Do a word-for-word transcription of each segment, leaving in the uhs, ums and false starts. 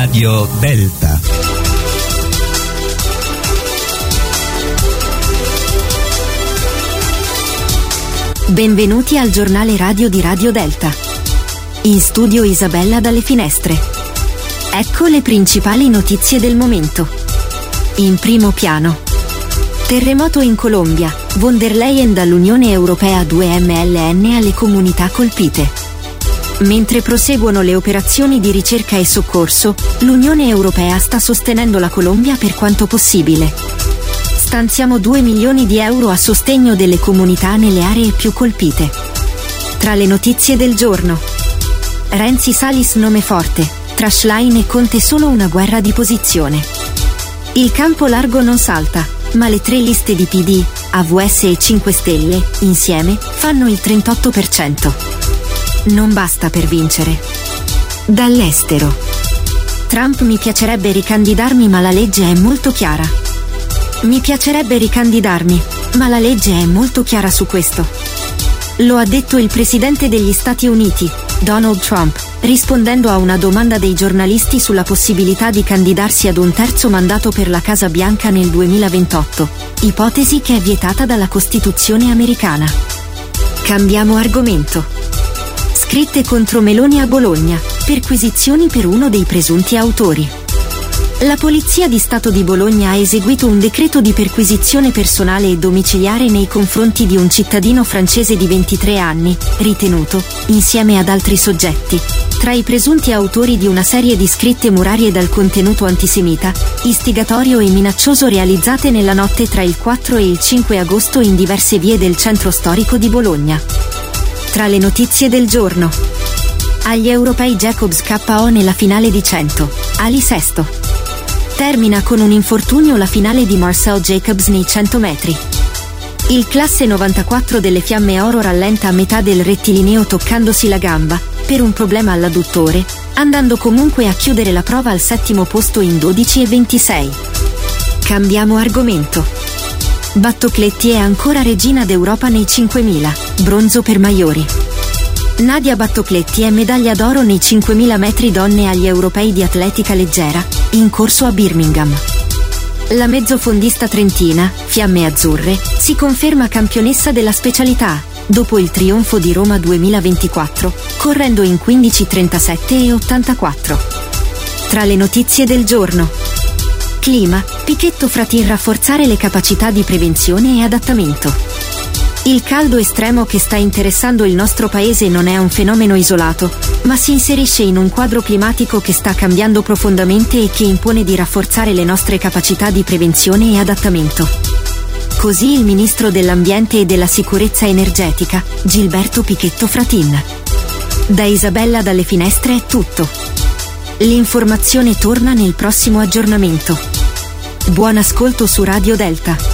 Radio Delta. Benvenuti al giornale radio di Radio Delta. In studio Isabella dalle Finestre. Ecco le principali notizie del momento. In primo piano. Terremoto in Colombia. Von der Leyen dall'Unione Europea due M L N alle comunità colpite. Mentre proseguono le operazioni di ricerca e soccorso, l'Unione Europea sta sostenendo la Colombia per quanto possibile. Stanziamo due milioni di euro a sostegno delle comunità nelle aree più colpite. Tra le notizie del giorno. Renzi Salis nome forte, tra Schlein e Conte solo una guerra di posizione. Il campo largo non salta, ma le tre liste di P D, A V S e cinque Stelle, insieme, fanno il trentotto per cento. Non basta per vincere. Dall'estero. Trump mi piacerebbe ricandidarmi ma la legge è molto chiara. Mi piacerebbe ricandidarmi, ma la legge è molto chiara su questo. Lo ha detto il presidente degli Stati Uniti, Donald Trump, rispondendo a una domanda dei giornalisti sulla possibilità di candidarsi ad un terzo mandato per la Casa Bianca nel duemilaventotto, ipotesi che è vietata dalla Costituzione americana. Cambiamo argomento. Scritte contro Meloni a Bologna, perquisizioni per uno dei presunti autori. La Polizia di Stato di Bologna ha eseguito un decreto di perquisizione personale e domiciliare nei confronti di un cittadino francese di ventitré anni, ritenuto, insieme ad altri soggetti, tra i presunti autori di una serie di scritte murarie dal contenuto antisemita, istigatorio e minaccioso realizzate nella notte tra il quattro e il cinque agosto in diverse vie del centro storico di Bologna. Tra le notizie del giorno. Agli europei Jacobs K O nella finale di cento, Ali sesto. Termina con un infortunio la finale di Marcel Jacobs nei cento metri. Il classe novantaquattro delle Fiamme Oro rallenta a metà del rettilineo toccandosi la gamba, per un problema all'adduttore, andando comunque a chiudere la prova al settimo posto in dodici e ventisei. Cambiamo argomento. Battocletti è ancora regina d'Europa nei cinquemila, bronzo per Maiori. Nadia Battocletti è medaglia d'oro nei cinquemila metri donne agli europei di atletica leggera, in corso a Birmingham. La mezzofondista trentina, Fiamme Azzurre, si conferma campionessa della specialità, dopo il trionfo di Roma duemilaventiquattro, correndo in quindici trentasette e ottantaquattro. Tra le notizie del giorno. Clima, Pichetto Fratin rafforzare le capacità di prevenzione e adattamento. Il caldo estremo che sta interessando il nostro paese non è un fenomeno isolato, ma si inserisce in un quadro climatico che sta cambiando profondamente e che impone di rafforzare le nostre capacità di prevenzione e adattamento. Così il ministro dell'Ambiente e della Sicurezza Energetica, Gilberto Pichetto Fratin. Da Isabella dalle Finestre è tutto. L'informazione torna nel prossimo aggiornamento. Buon ascolto su Radio Delta.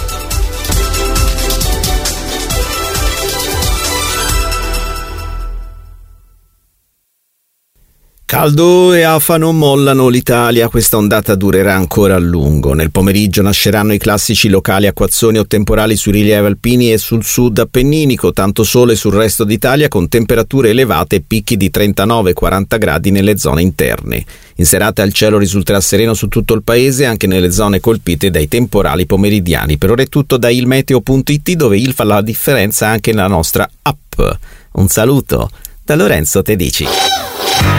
Caldo e afa non mollano l'Italia, questa ondata durerà ancora a lungo. Nel pomeriggio nasceranno i classici locali acquazzoni o temporali sui rilievi alpini e sul sud appenninico, tanto sole sul resto d'Italia con temperature elevate e picchi di trentanove quaranta gradi nelle zone interne. In serata il cielo risulterà sereno su tutto il paese, anche nelle zone colpite dai temporali pomeridiani. Per ora è tutto da ilmeteo punto it, dove il fa la differenza anche nella nostra app. Un saluto da Lorenzo Tedici.